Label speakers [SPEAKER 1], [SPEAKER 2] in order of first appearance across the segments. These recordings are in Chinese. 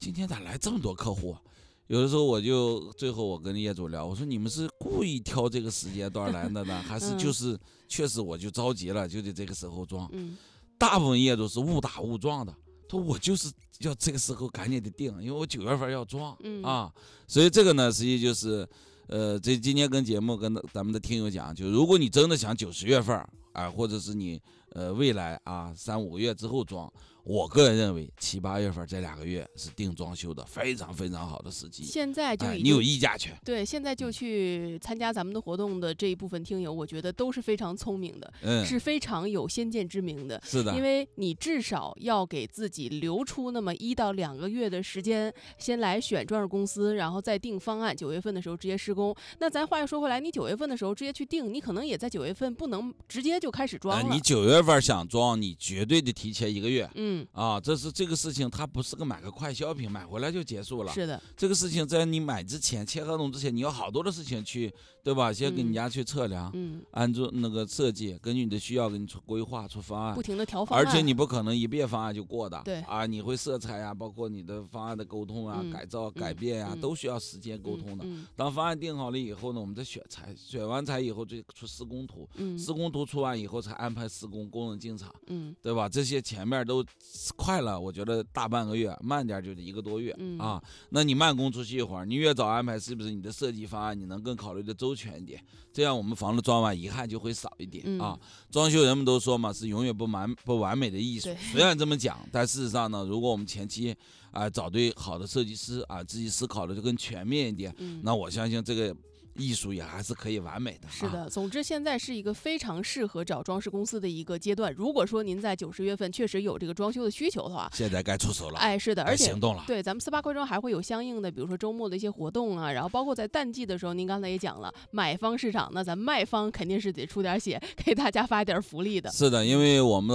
[SPEAKER 1] 今天咋来这么多客户啊？有的时候最后我跟业主聊，我说你们是故意挑这个时间段来的呢，还是就是确实我就着急了，就得这个时候装。大部分业主是误打误撞的，说我就是要这个时候赶紧得定，因为我9月份要装啊。所以这个呢，实际就是这今天跟节目跟咱们的听友讲，就如果你真的想9、10月份啊，或者是你未来啊3、5个月之后装，我个人认为7、8月份这2个月是定装修的非常非常好的时机。
[SPEAKER 2] 现在就
[SPEAKER 1] 你有议价权。
[SPEAKER 2] 对，现在就去参加咱们的活动的这一部分听友，我觉得都是非常聪明的，是非常有先见之明的。
[SPEAKER 1] 是的，
[SPEAKER 2] 因为你至少要给自己留出那么1到2个月的时间，先来选装饰公司，然后再定方案，9月份的时候直接施工。那咱话又说回来，你9月份的时候直接去定，你可能也在9月份不能直接就开始装了。
[SPEAKER 1] 你9月份想装，你绝对得提前1个月。这个事情，它不是买个快消品，买回来就结束了。
[SPEAKER 2] 是的，
[SPEAKER 1] 这个事情在你买之前，签合同之前，你有好多的事情去，对吧？先给你家去测量，按照那个设计，根据你的需要给你出规划、出方案，
[SPEAKER 2] 不停的调方案。
[SPEAKER 1] 而且你不可能一遍方案就过的，
[SPEAKER 2] 对
[SPEAKER 1] 你会色彩啊，包括你的方案的沟通啊、改造、改变啊，都需要时间沟通的。当方案定好了以后呢，我们再选材，选完材以后就出施工图，施工图出完以后才安排施工，工人进场，对吧？这些前面都快了，我觉得大半个月，慢点就得1个多月啊。那你慢工出细活，你越早安排，是不是你的设计方案你能更考虑的周全一点？这样我们房子装完遗憾就会少一点啊。装修人们都说嘛，是永远不完美的艺术。虽然这么讲，但事实上呢，如果我们前期找对好的设计师自己思考的就更全面一点，那我相信这个艺术也还是可以完美的。
[SPEAKER 2] 是的，总之现在是一个非常适合找装饰公司的一个阶段。如果说您在9、10月份确实有这个装修的需求的话，
[SPEAKER 1] 现在该出手了。
[SPEAKER 2] 是的，而且
[SPEAKER 1] 行动了。
[SPEAKER 2] 对，咱们48快装还会有相应的，比如说周末的一些活动啊，然后包括在淡季的时候，您刚才也讲了，买方市场，那咱卖方肯定是得出点血，给大家发一点福利的。
[SPEAKER 1] 是的，因为我们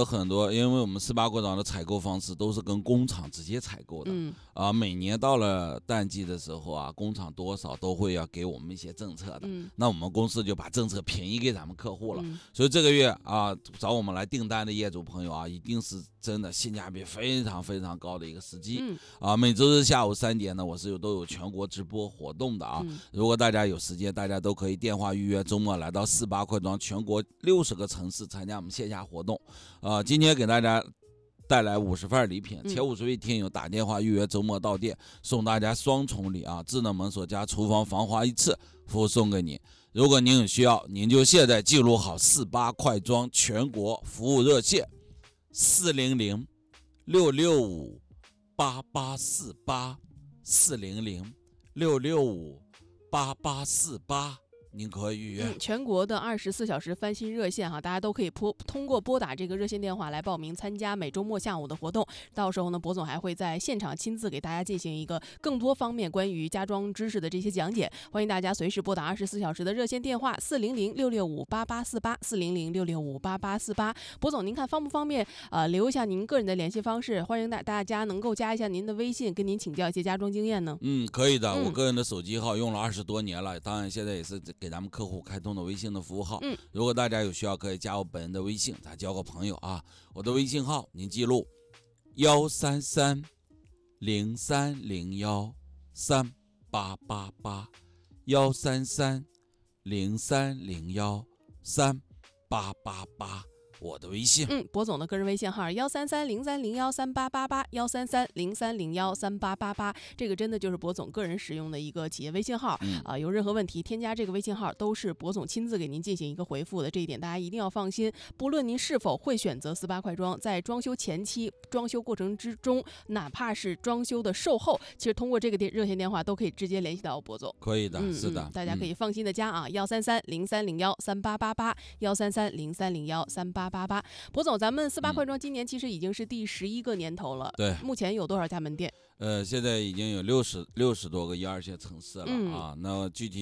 [SPEAKER 1] 48快装的采购方式都是跟工厂直接采购的，每年到了淡季的时候工厂多少都会要给我们一些政策的，那我们公司就把政策便宜给咱们客户了，所以这个月找我们来订单的业主朋友一定是真的性价比非常非常高的一个时机。每周日下午3点呢，我是都有全国直播活动的如果大家有时间，大家都可以电话预约，周末来到48快装全国60个城市参加我们线下活动。今天给大家带来50份礼品，前50位听友打电话预约周末到店，送大家双重礼智能门锁加厨房防滑一次，服务送给你。如果您有需要，您就现在记录好48快装全国服务热线400-665-8848，400-665-8848，您可以预约。
[SPEAKER 2] 全国的24小时翻新热线大家都可以通过拨打这个热线电话来报名参加每周末下午的活动。到时候呢，博总还会在现场亲自给大家进行一个更多方面关于家装知识的这些讲解。欢迎大家随时拨打24小时的热线电话400-665-8848，400-665-8848。博总，您看方不方便留一下您个人的联系方式？欢迎大家能够加一下您的微信，跟您请教一些家装经验呢。
[SPEAKER 1] 可以的，我个人的手机号用了20多年了，当然现在也是给咱们客户开通的微信的服务号。如果大家有需要，可以加我本人的微信，咱交个朋友我的微信号您记录133-0301-3888，133-0301-3888，我的微信。
[SPEAKER 2] 博总的个人微信号133-0301-3888，133-0301-3888，这个真的就是博总个人使用的一个企业微信号有任何问题添加这个微信号都是博总亲自给您进行一个回复的，这一点大家一定要放心。不论您是否会选择48快装，在装修前期、装修过程之中，哪怕是装修的售后，其实通过这个热线电话都可以直接联系到博总。
[SPEAKER 1] 可以的，是的，
[SPEAKER 2] 大家可以放心的加133-0301-3888，133-0301-3888。博总，咱们48快装今年其实已经是第11个年头了，
[SPEAKER 1] 对，
[SPEAKER 2] 目前有多少家门店？
[SPEAKER 1] 现在已经有60多个1、2线城市了那具体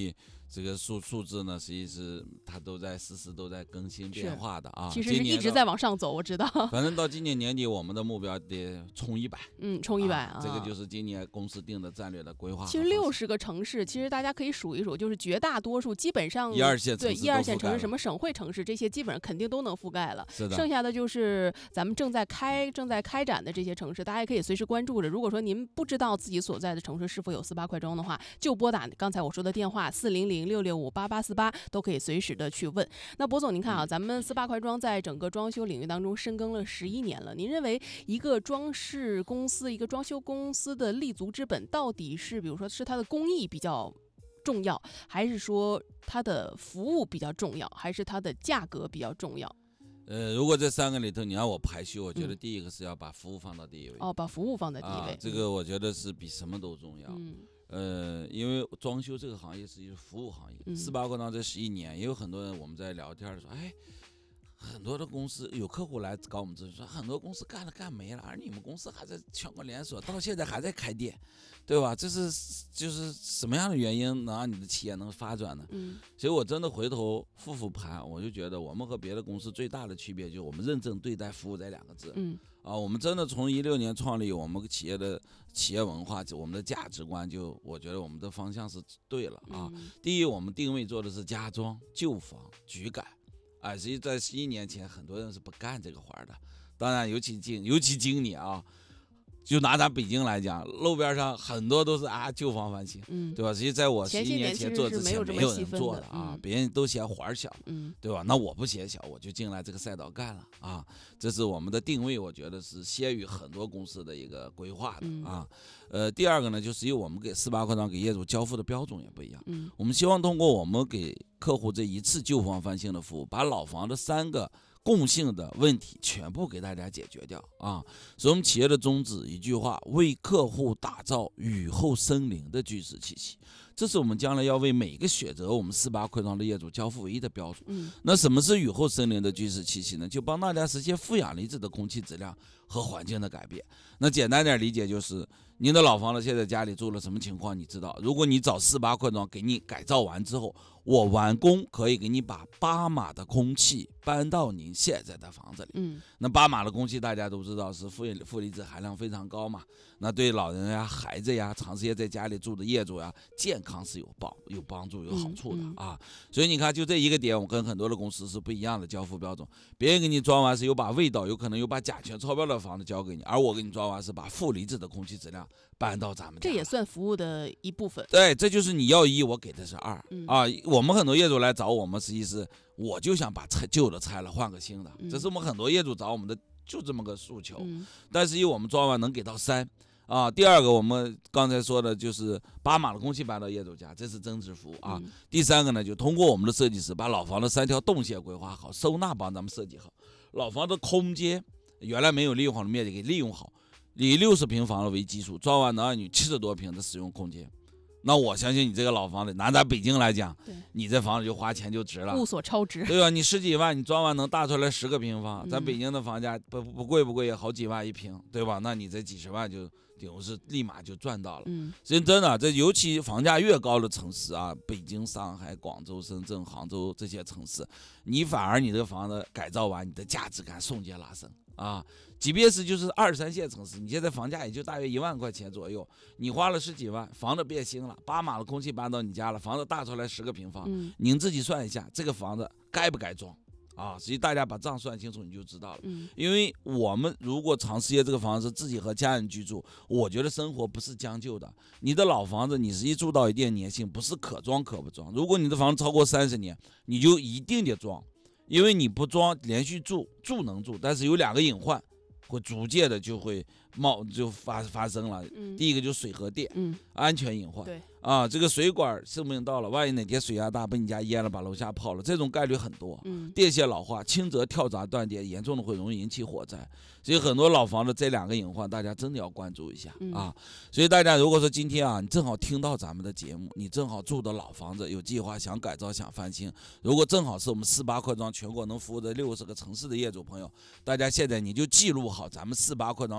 [SPEAKER 1] 这个数字呢，实际是它实时都在更新变化的啊。
[SPEAKER 2] 其实是一直在往上走，我知道。
[SPEAKER 1] 反正到今年年底，我们的目标得冲100。
[SPEAKER 2] 冲100啊！
[SPEAKER 1] 这个就是今年公司定的战略的规划。
[SPEAKER 2] 其实60个城市，其实大家可以数一数，就是绝大多数基本上
[SPEAKER 1] 1、2线城市，
[SPEAKER 2] 对1、2线城市，什么省会城市，这些基本上肯定都能覆盖了。
[SPEAKER 1] 是的。
[SPEAKER 2] 剩下的就是咱们正在开展的这些城市，大家也可以随时关注着。如果说您不知道自己所在的城市是否有4·8快装的话，就拨打刚才我说的电话400-665-8848，都可以随时的去问。那博总，您看啊，咱们4·8快装在整个装修领域当中深耕了11年了。您认为一个装饰公司、一个装修公司的立足之本，到底是比如说是它的工艺比较重要，还是说它的服务比较重要，还是它的价格比较重要？
[SPEAKER 1] 如果这3个里头你让我排序，我觉得第一个是要把服务放到第一位。
[SPEAKER 2] 把服务放在第一位。
[SPEAKER 1] 这个我觉得是比什么都重要。因为装修这个行业是一个服务行业。4·8快装这11年，也有很多人我们在聊天的时候，很多的公司有客户来搞我们咨询，说很多公司干没了，而你们公司还在全国连锁，到现在还在开店，对吧？就是什么样的原因能让你的企业能发展呢？所以我真的回头复盘，我就觉得我们和别的公司最大的区别就是我们认真对待服务这2个字。我们真的从16年创立我们企业的企业文化，我们的价值观，我觉得我们的方向是对了啊。第一，我们定位做的是家装、旧房、举改。实际在11年前，很多人是不干这个活的。当然，尤其今年啊，就拿咱北京来讲，路边上很多都是旧房翻新，对吧？实际在我11年前做之前，没有人做的啊，别人都嫌活小，对吧？那我不嫌小，我就进来这个赛道干了啊。这是我们的定位，我觉得是先于很多公司的一个规划的啊。第二个呢，就是因为我们给4·8快装给业主交付的标准也不一样，我们希望通过我们给客户这一次旧房翻新的服务，把老房的3个共性的问题全部给大家解决掉啊！所以我们企业的宗旨一句话：为客户打造雨后生灵的居室气息。这是我们将来要为每个选择我们4·8快装的业主交付唯一的标准。那什么是雨后生灵的居室气息呢？就帮大家实现负氧离子的空气质量和环境的改变。那简单点理解就是，您的老房子现在家里住了什么情况？你知道，如果你找4·8快装给你改造完之后，我完工可以给你把8码的空气搬到您现在的房子里。那8码的空气大家都知道是负离子含量非常高嘛，那对老人呀、孩子呀、长时间在家里住的业主呀，健康是有帮助、有好处的啊。所以你看，就这一个点，我跟很多的公司是不一样的交付标准。别人给你装完是有把味道，有可能有把甲醛超标的房子交给你，而我给你装完是把负离子的空气质量搬到咱们家。
[SPEAKER 2] 这也算服务的一部分。
[SPEAKER 1] 对，这就是你要1，我给的是2啊。我们很多业主来找我们，实际是我就想把旧的拆了，换个新的，这是我们很多业主找我们的就这么个诉求。但是我们装完能给到3啊。第二个，我们刚才说的就是8码的空气搬到业主家，这是增值服务啊。第三个呢，就通过我们的设计师把老房的3条动线规划好，收纳帮咱们设计好，老房的空间原来没有利用好的面积给利用好，以60平方为基础，装完能让你70多平的使用空间。那我相信你这个老房子，拿咱北京来讲，你这房子就花钱就值了，
[SPEAKER 2] 物所超值，
[SPEAKER 1] 对吧？你10几万，你装完能大出来10个平方，咱北京的房价不贵也好几万一平，对吧？那你这几十万就顶是立马就赚到了。所以真的，这尤其房价越高的城市啊，北京、上海、广州、深圳、杭州这些城市，你反而你这个房子改造完，你的价值感瞬间拉升啊！即便是就是2、3线城市，你现在房价也就大约1万块钱左右，你花了10几万，房子变新了，8码的空气搬到你家了，房子大出来10个平方，您自己算一下，这个房子该不该装啊？实际大家把账算清楚，你就知道了。因为我们如果长时间这个房子自己和家人居住，我觉得生活不是将就的。你的老房子，你实际住到一定年限，不是可装可不装。如果你的房子超过30年，你就一定得装，因为你不装连续住能住，但是有2个隐患。会逐渐的就会发生了。第一个就是水和电，安全隐患。
[SPEAKER 2] 对
[SPEAKER 1] 啊，这个水管寿命到了，万一哪天水压大被你家淹了，把楼下泡了，这种概率很多。电线老化，轻则跳闸断电，严重的会容易引起火灾。所以很多老房子这2个隐患，大家真的要关注一下啊。所以大家如果说今天啊，你正好听到咱们的节目，你正好住的老房子有计划想改造想翻新，如果正好是我们4·8快装全国能服务的60个城市的业主朋友，大家现在你就记录好咱们4·8快装场外的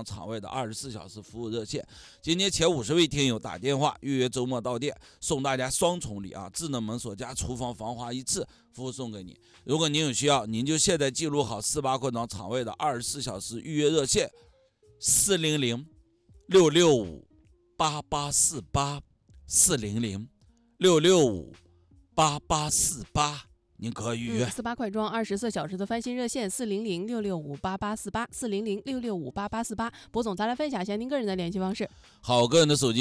[SPEAKER 1] 的24小时服务热线。今天前50位听友打电话预约周末到店，送大家双重礼啊，智能门锁加厨房防滑一次服务送给你。如果您有需要，您就现在记录好48课堂场位的24小时预约热线400-665-8848，400-665-8848，您可预约。
[SPEAKER 2] 4八快装24小时的翻新热线400-665-8848，400-665-8848。博总，咱来分享一下您个人的联系方式。
[SPEAKER 1] 好，个人的手机